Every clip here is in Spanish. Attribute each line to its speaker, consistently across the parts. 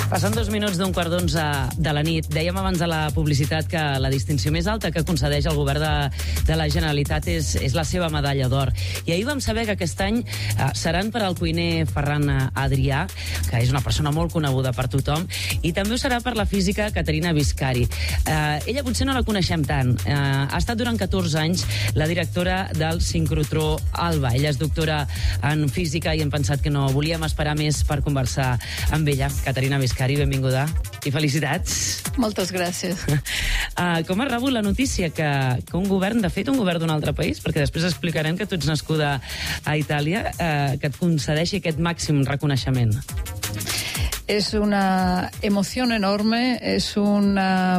Speaker 1: Passant 2 minuts d'un quart d'11 de la nit. Dèiem abans de la publicitat que la distinció més alta que concedeix el govern de la Generalitat és la seva medalla d'or. I ahir vam saber que aquest any seran per al cuiner Ferran Adrià, que és una persona molt coneguda per tothom, i també ho serà per la física Caterina Viscari. Ella potser no la coneixem tant. Ha estat durant 14 anys la directora del sincrotró Alba. Ella és doctora en física i hem pensat que no volíem esperar més per conversar amb ella. Caterina Viscari, benvinguda i felicitats.
Speaker 2: Moltes gràcies.
Speaker 1: Com ha rebut la notícia que un govern, de fet un govern d'un altre país, perquè després explicarem que tu ets nascuda a Itàlia, que et concedeixi aquest màxim reconeixement?
Speaker 2: Es una emoción enorme, es un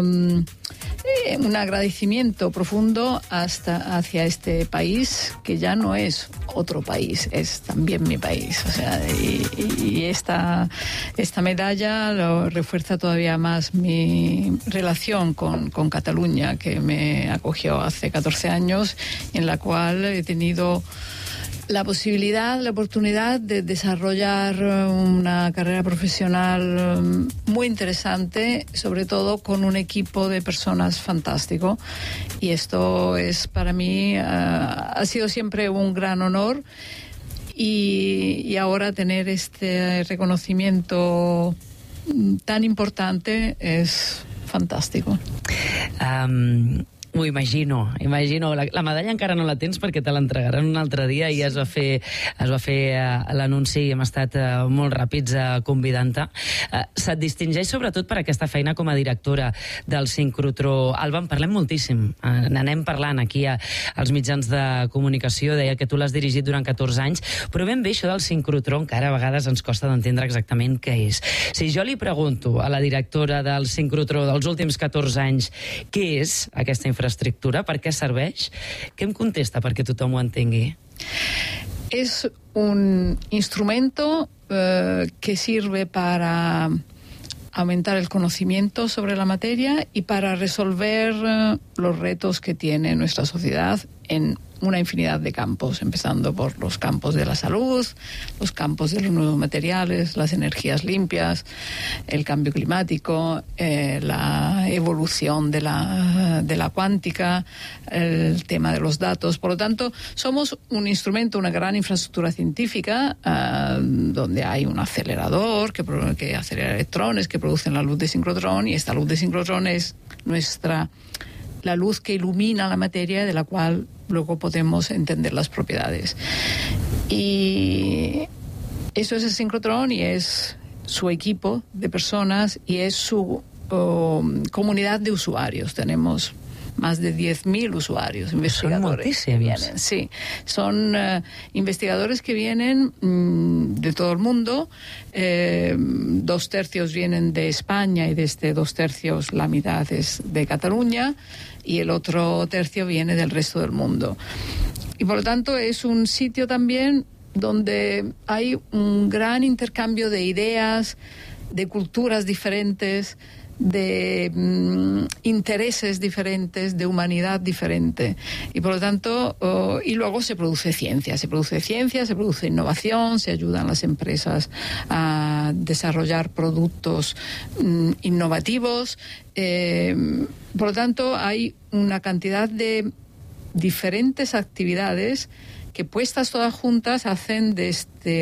Speaker 2: agradecimiento profundo hacia este país, que ya no es otro país, es también mi país. O sea, y esta medalla lo refuerza todavía más mi relación con Cataluña, que me acogió hace 14 años, en la cual he tenido la posibilidad, la oportunidad de desarrollar una carrera profesional muy interesante, sobre todo con un equipo de personas fantástico. Y esto es para mí, ha sido siempre un gran honor. Y ahora tener este reconocimiento tan importante es fantástico.
Speaker 1: M'ho imagino. La medalla encara no la tens perquè te l'entregaran un altre dia i es va fer l'anunci i hem estat molt ràpids convidant-te. Se't distingeix sobretot per aquesta feina com a directora del sincrotró Alba. En parlem moltíssim. N'anem parlant aquí als mitjans de comunicació. Deia que tu l'has dirigit durant 14 anys, però ben bé això del sincrotró encara a vegades ens costa d'entendre exactament què és. Si jo li pregunto a la directora del sincrotró dels últims 14 anys què és aquesta infraestructura, per què serveix, què em contesta perquè tothom ho entengui?
Speaker 2: Es un instrumento que sirve para aumentar el conocimiento sobre la materia y para resolver los retos que tiene nuestra sociedad en una infinidad de campos, empezando por los campos de la salud, los campos de los nuevos materiales, las energías limpias, el cambio climático, la evolución de la cuántica, el tema de los datos. Por lo tanto, somos un instrumento, una gran infraestructura científica, donde hay un acelerador que acelera electrones, que producen la luz de sincrotrón, y esta luz de sincrotrón es la luz que ilumina la materia, de la cual luego podemos entender las propiedades. Y eso es el sincrotrón y es su equipo de personas y es su comunidad de usuarios. Tenemos más de 10.000 usuarios, investigadores que vienen. Sí, son investigadores que vienen de todo el mundo. 2/3 vienen de España y de este 2/3 la mitad es de Cataluña y el otro tercio viene del resto del mundo. Y por lo tanto es un sitio también donde hay un gran intercambio de ideas, de culturas diferentes, de intereses diferentes, de humanidad diferente. Y por lo tanto, y luego se produce ciencia, se produce innovación, se ayudan las empresas a desarrollar productos innovativos. Por lo tanto, hay una cantidad de diferentes actividades que puestas todas juntas hacen de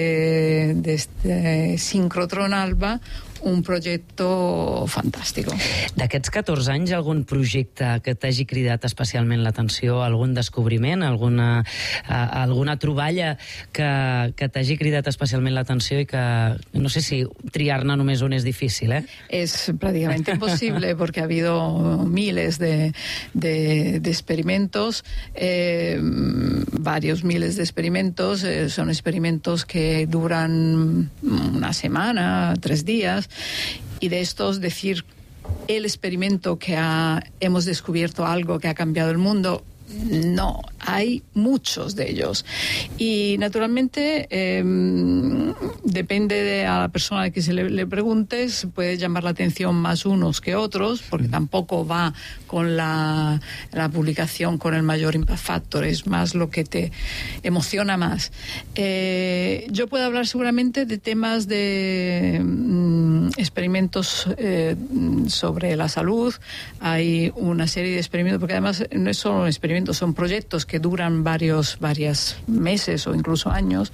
Speaker 2: este sincrotrón Alba un projecte fantàstic.
Speaker 1: D'aquests 14 anys, algun projecte que t'hagi cridat especialment l'atenció, algun descobriment, alguna troballa que t'hagi cridat especialment l'atenció i que, no sé si triar-ne només un és difícil,
Speaker 2: Es prácticamente imposible porque ha habido miles de experimentos, varios miles de experimentos, son experimentos que duran una semana, 3 días, y de estos decir el experimento que hemos descubierto algo que ha cambiado el mundo, no, hay muchos de ellos. Y naturalmente, de depende a la persona a que se le preguntes, puede llamar la atención más unos que otros, porque tampoco va con la publicación con el mayor impact factor, es más lo que te emociona más. Yo puedo hablar seguramente de temas de experimentos sobre la salud. Hay una serie de experimentos, porque además no es solo experimentos, son proyectos que duran varios meses o incluso años.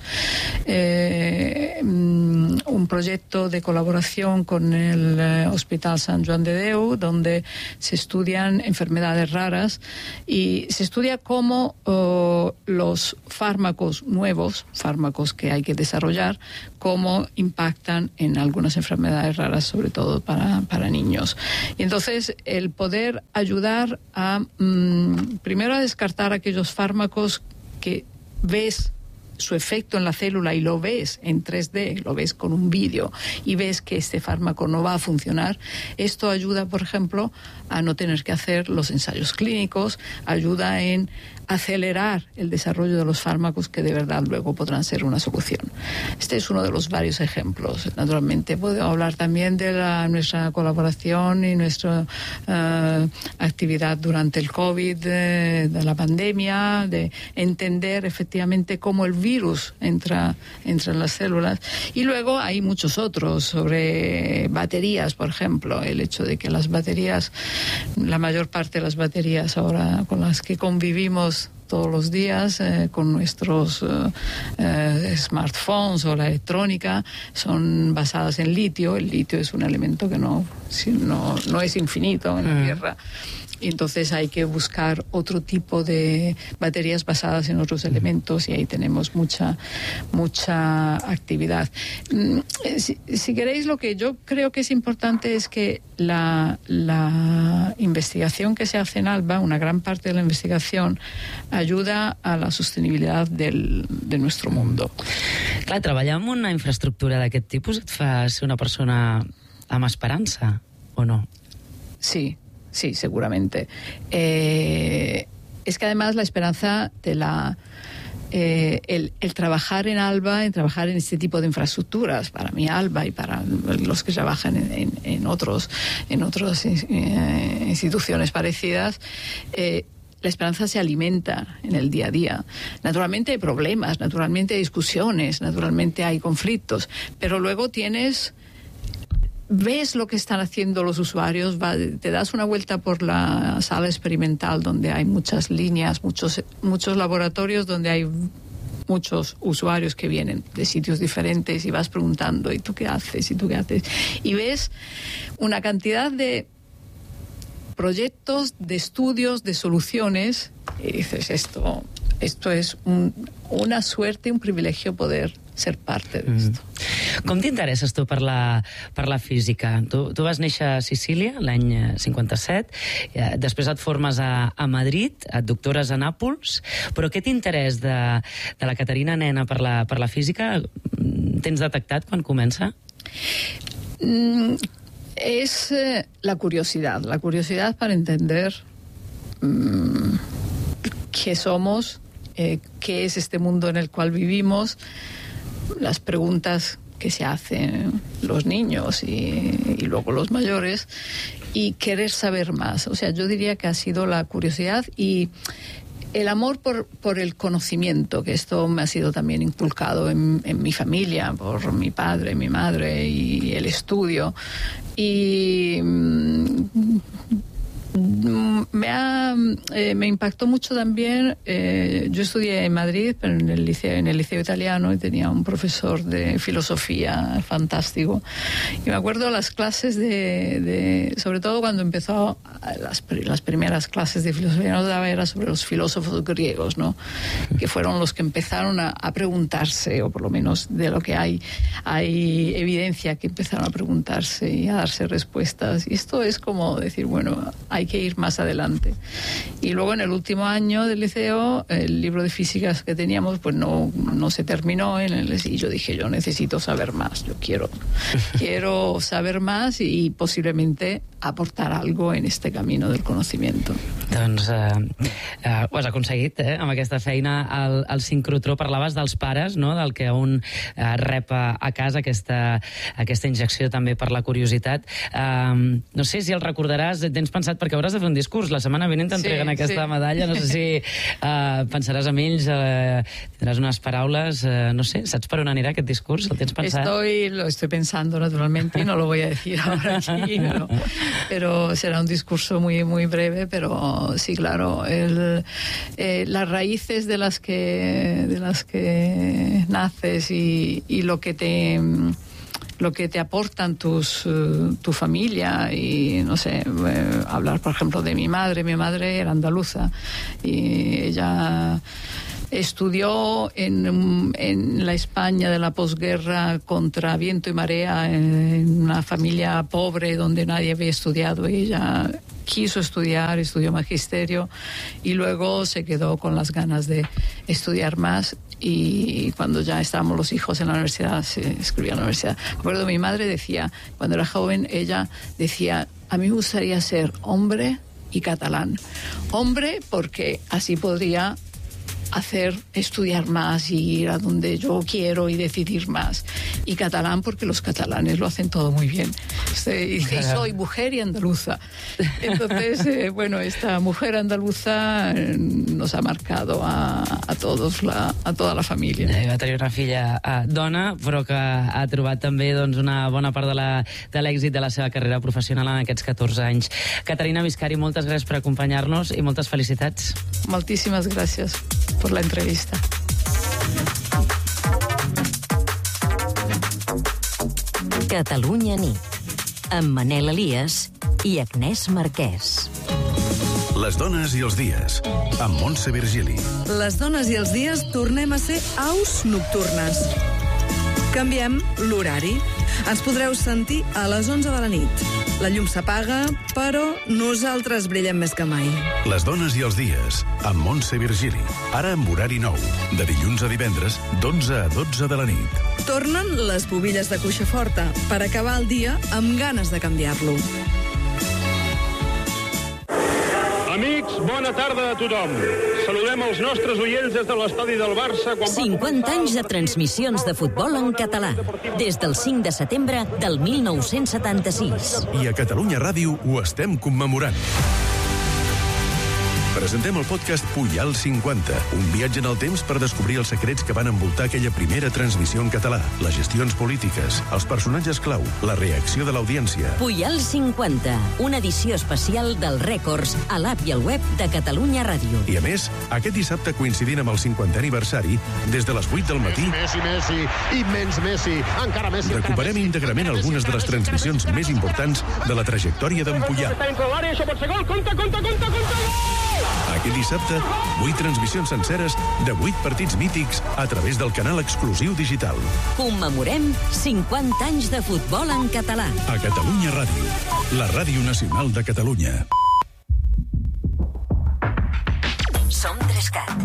Speaker 2: Un proyecto de colaboración con el Hospital Sant Joan de Déu, donde se estudian enfermedades raras y se estudia cómo los fármacos nuevos, fármacos que hay que desarrollar, cómo impactan en algunas enfermedades raras, sobre todo para niños. Y entonces el poder ayudar a primero a descartar aquellos fármacos que ves su efecto en la célula y lo ves en 3D, lo ves con un vídeo y ves que este fármaco no va a funcionar. Esto ayuda, por ejemplo, a no tener que hacer los ensayos clínicos, ayuda en acelerar el desarrollo de los fármacos que de verdad luego podrán ser una solución. Este es uno de los varios ejemplos. Naturalmente podemos hablar también de nuestra colaboración y nuestra actividad durante el COVID, de la pandemia, de entender efectivamente cómo el virus entra en las células. Y luego hay muchos otros sobre baterías, por ejemplo, el hecho de que las baterías, la mayor parte de las baterías ahora con las que convivimos todos los días con nuestros smartphones o la electrónica son basadas en litio. El litio es un elemento que no es infinito en la Tierra. Y entonces hay que buscar otro tipo de baterías basadas en otros elementos, y ahí tenemos mucha actividad. Si queréis, lo que yo creo que es importante es que la investigación que se hace en ALBA, una gran parte de la investigación, ayuda a la sostenibilidad de nuestro mundo.
Speaker 1: Clar, treballar amb una infraestructura d'aquest tipus et fa ser una persona amb esperança, o no?
Speaker 2: Sí, seguramente. Es que además la esperanza de el trabajar en ALBA, en trabajar en este tipo de infraestructuras, para mí ALBA y para los que trabajan en otras instituciones parecidas, la esperanza se alimenta en el día a día. Naturalmente hay problemas, naturalmente hay discusiones, naturalmente hay conflictos, pero luego ves lo que están haciendo los usuarios, te das una vuelta por la sala experimental donde hay muchas líneas, muchos laboratorios donde hay muchos usuarios que vienen de sitios diferentes y vas preguntando, ¿y tú qué haces? ¿Y tú qué haces? Y ves una cantidad de proyectos, de estudios, de soluciones, y dices, esto es una suerte, un privilegio poder ser parte d'esto.
Speaker 1: Com t'interesses tu per la física? Tu vas néixer a Sicília l'any 57, després et formes a Madrid, et doctores a Nàpols, però aquest interès de la Caterina nena per la física tens detectat quan comença?
Speaker 2: Es la curiosidad para entender qué somos, qué es este mundo en el cual vivimos, las preguntas que se hacen los niños y luego los mayores, y querer saber más. O sea, yo diría que ha sido la curiosidad y el amor por el conocimiento, que esto me ha sido también inculcado en mi familia, por mi padre, mi madre, y el estudio. Y me impactó mucho también. Yo estudié en Madrid, pero en el liceo italiano, y tenía un profesor de filosofía fantástico. Y me acuerdo las clases sobre todo cuando empezó las primeras clases de filosofía, nos daba era sobre los filósofos griegos, ¿no? Que fueron los que empezaron a preguntarse, o por lo menos de lo que hay evidencia que empezaron a preguntarse y a darse respuestas. Y esto es como decir, bueno, hay que ir más adelante. Y luego en el último año del liceo, el libro de físicas que teníamos pues no se terminó, y yo dije, yo necesito saber más, yo quiero saber más y posiblemente aportar algo en este camino del conocimiento.
Speaker 1: Doncs ho has aconseguit, amb aquesta feina. El sincrotró, parlaves dels pares, no? Del que un rep a casa, aquesta injecció també per la curiositat. No sé si el recordaràs, tens pensat, perquè hauràs de fer un discurs, la setmana vinent t'entreguen aquesta medalla, no sé si pensaràs amb ells, tindràs unes paraules, no sé, saps per on anirà aquest discurs? El tens pensat?
Speaker 2: Lo estoy pensando naturalmente y no lo voy a decir ahora aquí, pero será un discurso muy, muy breve, pero sí, claro, las raíces de las que naces y lo que te aportan tu familia, y no sé, hablar por ejemplo de mi madre era andaluza y ella estudió en la España de la posguerra contra viento y marea, en una familia pobre donde nadie había estudiado, y ella quiso estudiar, estudió magisterio y luego se quedó con las ganas de estudiar más, y cuando ya estábamos los hijos en la universidad, se inscribió en la universidad. Me acuerdo, mi madre decía, cuando era joven, ella decía, a mí me gustaría ser hombre y catalán. Hombre porque así podría estudiar más y ir a donde yo quiero y decidir más. Y catalán porque los catalanes lo hacen todo muy bien. Y soy mujer y andaluza. Entonces, bueno, esta mujer andaluza nos ha marcado a todos, a toda la família.
Speaker 1: Va tenir una filla dona, però que ha trobat també una bona part de l'èxit de la seva carrera professional en aquests 14 anys. Caterina Biscari, moltes gràcies per acompanyar-nos i moltes felicitats.
Speaker 2: Moltíssimes gràcies por la entrevista.
Speaker 3: Catalunya nit, amb Manel Elias i Agnès Marquès.
Speaker 4: Les dones i els dies, amb Montse Virgili.
Speaker 5: Les dones i els dies tornem a ser aus nocturnes. Canviem l'horari. Ens podreu sentir a les 11 de la nit. La llum s'apaga, però nosaltres brillem més que mai.
Speaker 4: Les dones i els dies, amb Montse Virgili. Ara amb horari nou, de dilluns a divendres, d'11 a 12 de la nit.
Speaker 5: Tornen les bobilles de cuixa forta per acabar el dia amb ganes de canviar-lo.
Speaker 6: Amics, bona tarda a tothom. Saludem els nostres oients des de l'estadi del Barça.
Speaker 3: 50 anys de transmissions de futbol en català, des del 5 de setembre del 1976.
Speaker 4: I a Catalunya Ràdio ho estem commemorant. Presentem el podcast Puyal 50, un viatge en el temps per descobrir els secrets que van envoltar aquella primera transmissió en català, les gestions polítiques, els personatges clau, la reacció de l'audiència.
Speaker 3: Puyal 50, una edició especial dels rècords a l'app i al web de Catalunya Ràdio.
Speaker 4: I a més, aquest dissabte, coincidint amb el 50è aniversari, des de les 8 del matí,
Speaker 6: Messi, immens Messi, encara Messi.
Speaker 4: recuperem íntegrament algunes de les transmissions més importants de la trajectòria d'en Puyal.
Speaker 6: Això pot ser gol, compte!
Speaker 4: Aquest dissabte, 8 transmissions senceres de 8 partits mítics a través del canal exclusiu digital.
Speaker 3: Commemorem 50 anys de futbol en català.
Speaker 4: A Catalunya Ràdio, la ràdio nacional de Catalunya.
Speaker 3: Som 3CAT.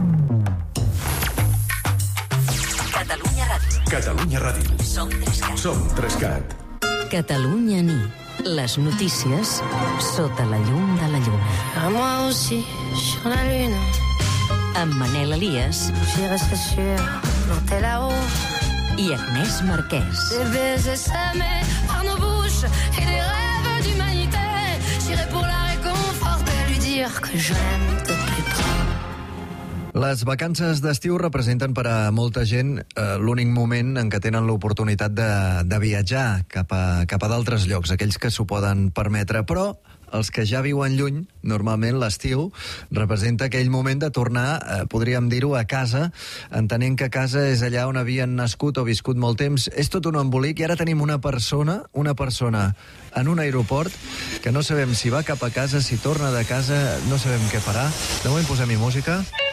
Speaker 3: Catalunya Ràdio.
Speaker 4: Catalunya Ràdio.
Speaker 3: Som 3CAT.
Speaker 4: Som 3CAT.
Speaker 3: Catalunya nit. Les notícies sota la llum de la lluna.
Speaker 7: À moi aussi, sur la lune.
Speaker 3: Amb Manel Elias
Speaker 7: J'irai, c'est sûr, monter là-haut.
Speaker 3: i Agnès Marquès.
Speaker 7: Des baisers semés par nos bouches et des rêves d'humanité. J'irai pour la réconforter, lui dire que je l'aime de plus près.
Speaker 8: Les vacances d'estiu representen per a molta gent l'únic moment en què tenen l'oportunitat de viatjar cap a d'altres llocs, aquells que s'ho poden permetre, però els que ja viuen lluny, normalment l'estiu representa aquell moment de tornar, podríem dir-ho, a casa, entenent que casa és allà on havien nascut o viscut molt temps. És tot un embolic, i ara tenim una persona en un aeroport que no sabem si va cap a casa, si torna de casa, no sabem què farà. De moment posem-hi música.